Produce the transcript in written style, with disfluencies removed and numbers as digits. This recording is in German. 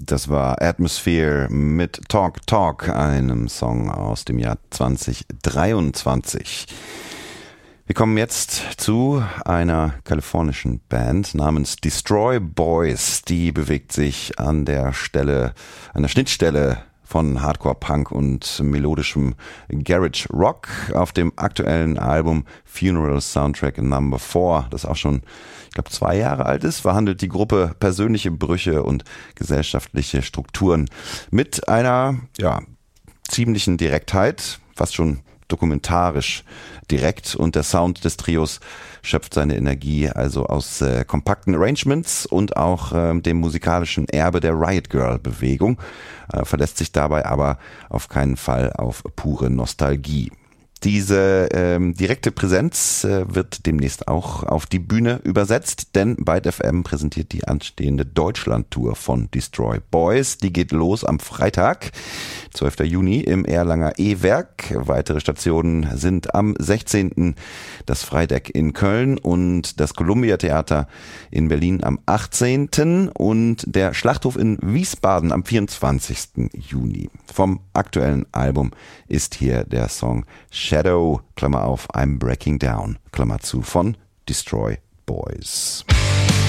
Das war Atmosphere mit Talk Talk, einem Song aus dem Jahr 2023. Wir kommen jetzt zu einer kalifornischen Band namens Destroy Boys. Die bewegt sich an der Schnittstelle von Hardcore Punk und melodischem Garage Rock. Auf dem aktuellen Album Funeral Soundtrack Number 4, das auch schon, ich glaube, 2 Jahre alt ist, verhandelt die Gruppe persönliche Brüche und gesellschaftliche Strukturen mit einer ziemlichen Direktheit, fast schon dokumentarisch direkt, und der Sound des Trios schöpft seine Energie also aus kompakten Arrangements und auch dem musikalischen Erbe der Riot Girl Bewegung, verlässt sich dabei aber auf keinen Fall auf pure Nostalgie. Diese direkte Präsenz wird demnächst auch auf die Bühne übersetzt, denn Byte FM präsentiert die anstehende Deutschland-Tour von Destroy Boys. Die geht los am Freitag, 12. Juni im Erlanger E-Werk. Weitere Stationen sind am 16. das Freideck in Köln und das Columbia Theater in Berlin am 18. und der Schlachthof in Wiesbaden am 24. Juni. Vom aktuellen Album ist hier der Song Shadow, Klammer auf, I'm Breaking Down, Klammer zu, von Destroy Boys.